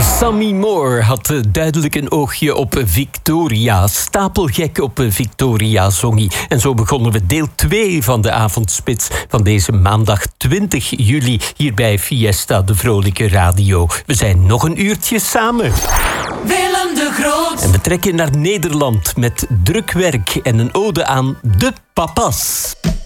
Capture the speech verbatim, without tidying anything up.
Sammy Moore had duidelijk een oogje op Victoria. Stapelgek op Victoria zong hij. En zo begonnen we deel twee van de avondspits van deze maandag twintig juli hier bij Fiesta, de vrolijke radio. We zijn nog een uurtje samen. Willem de Groot. En we trekken naar Nederland met druk werk en een ode aan de papas.